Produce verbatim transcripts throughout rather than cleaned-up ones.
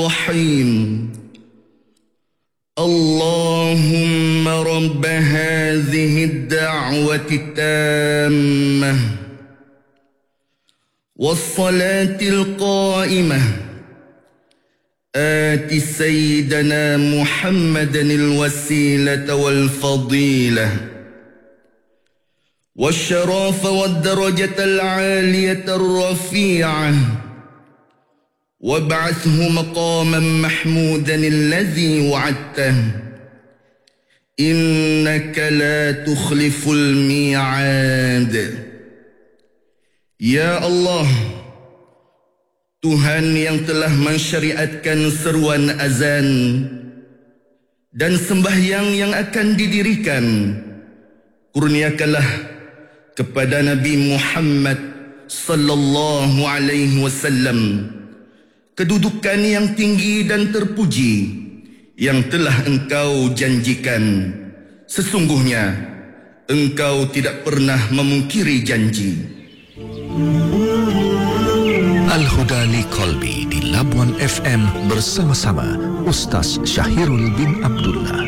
الرحيم اللهم رب هذه الدعوة التامة والصلاة القائمة آت سيدنا محمدا الوسيلة والفضيلة والشرف والدرجة العالية الرفيعة وابعثه مقاما محمودا الذي وعدته إنك لا تخلف الميعاد. Ya Allah, Tuhan yang telah mensyariatkan seruan azan dan sembahyang yang akan didirikan, kurniakanlah kepada Nabi Muhammad sallallahu alaihi wasallam kedudukan yang tinggi dan terpuji yang telah Engkau janjikan. Sesungguhnya Engkau tidak pernah memungkiri janji. Al-Huda li Qalbi di Labuan F M bersama-sama Ustaz Syahirul bin Abdullah.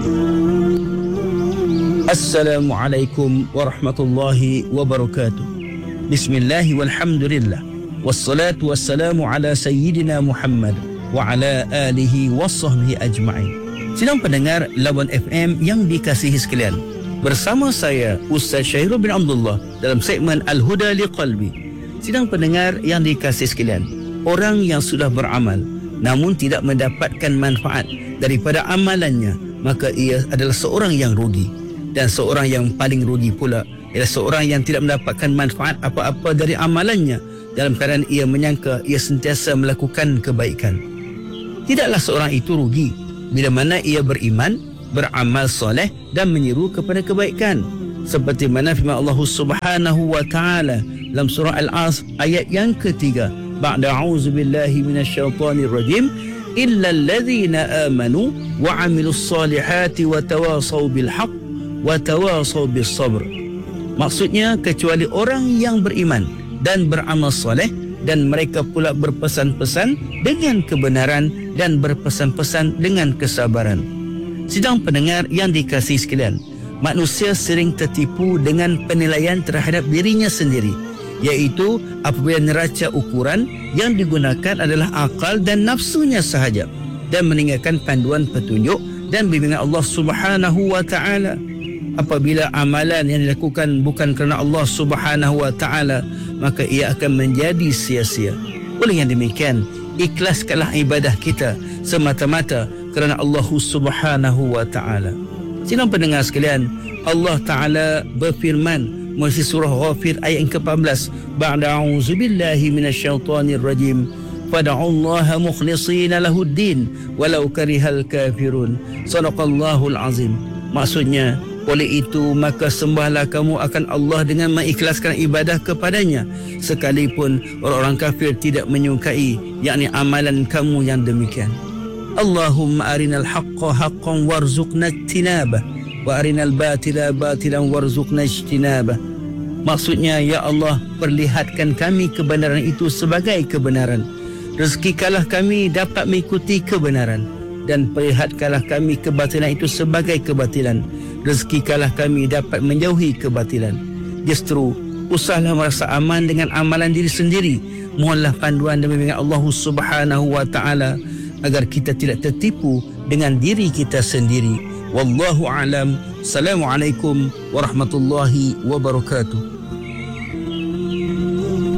Assalamualaikum warahmatullahi wabarakatuh. Bismillah walhamdulillah. Wassalatu wassalamu ala sayyidina Muhammad wa ala alihi wa sahbihi ajma'in. Sidang pendengar Labuan F M yang dikasihi sekalian, bersama saya Ustaz Syahirul bin Abdullah dalam segmen Al-Huda li Qalbi. Sidang pendengar yang dikasihi sekalian, orang yang sudah beramal namun tidak mendapatkan manfaat daripada amalannya, maka ia adalah seorang yang rugi. Dan seorang yang paling rugi pula ialah seorang yang tidak mendapatkan manfaat apa-apa dari amalannya dalam keadaan ia menyangka ia sentiasa melakukan kebaikan. Tidaklah seorang itu rugi bila mana ia beriman, beramal soleh dan menyeru kepada kebaikan. Seperti mana firman Allah Subhanahu wa taala dalam surah Al-Asr ayat yang ketiga, ba'da a'udzu billahi minasyaitonir rajim, illa allazina amanu wa 'amilus solihati wa tawasaw bil haqq wa tawasaw bis sabr. Maksudnya kecuali orang yang beriman dan beramal soleh dan mereka pula berpesan-pesan dengan kebenaran dan berpesan-pesan dengan kesabaran. Sidang pendengar yang dikasihi sekalian, manusia sering tertipu dengan penilaian terhadap dirinya sendiri, iaitu apabila neraca ukuran yang digunakan adalah akal dan nafsunya sahaja dan meninggalkan panduan petunjuk dan bimbingan Allah Subhanahu wa taala. Apabila amalan yang dilakukan bukan kerana Allah Subhanahu wa taala, maka ia akan menjadi sia-sia. Oleh yang demikian, ikhlaskanlah ibadah kita semata-mata kerana Allah Subhanahu wa taala. Sidang pendengar sekalian, Allah Taala berfirman melalui surah Ghafir ayat yang ke-empat belas, ba'da a'udzubillahi minasyaitonir rajim, fad'ullaha mukhlishina lahuddin walau karihal kafirun. Shadaqallahul azim. Maksudnya, oleh itu maka sembahlah kamu akan Allah dengan mengikhlaskan ibadah kepadanya sekalipun orang-orang kafir tidak menyukai, yakni amalan kamu yang demikian. Allahumma arinal haqqa haqqan warzuqna ijtinabah wa arinal batila batilan warzuqna ijtinabah. Maksudnya, ya Allah, perlihatkan kami kebenaran itu sebagai kebenaran, rezekikalah kami dapat mengikuti kebenaran, dan perlihatkanlah kami kebatilan itu sebagai kebatilan, rezekikalah kami dapat menjauhi kebatilan. Justru usahlah merasa aman dengan amalan diri sendiri. Mohonlah panduan dan bimbingan Allah Subhanahu wa taala agar kita tidak tertipu dengan diri kita sendiri. Wallahu a'lam. Assalamualaikum warahmatullahi wabarakatuh.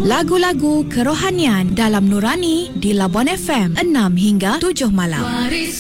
Lagu-lagu kerohanian dalam Nurani di Labuan F M enam hingga tujuh malam.